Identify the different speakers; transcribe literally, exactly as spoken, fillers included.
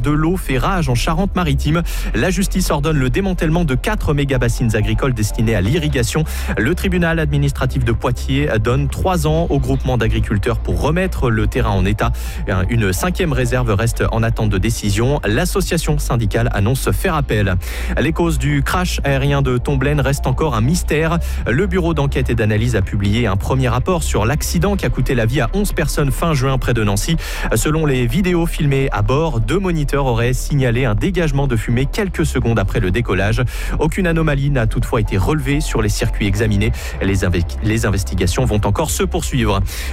Speaker 1: de l'eau fait rage en Charente-Maritime. La justice ordonne le démantèlement de quatre méga-bassines agricoles destinés à l'irrigation. Le tribunal administratif de Poitiers donne trois ans au groupement d'agriculteurs pour remettre le terrain en état. Une cinquième réserve reste en attente de décision. L'association syndicale annonce faire appel. Les causes du crash aérien de Tomblaine restent encore un mystère. Le bureau d'enquête et d'analyse a publié un premier rapport sur l'accident qui a coûté la vie à onze personnes fin juin près de Nancy. Selon les vidéos filmées à bord, deux moniteurs auraient signalé un dégagement de fumée quelques secondes après le décollage. Aucune anomalie n'a toutefois été relevée sur les circuits examinés. Les, inve- les investigations vont encore se poursuivre.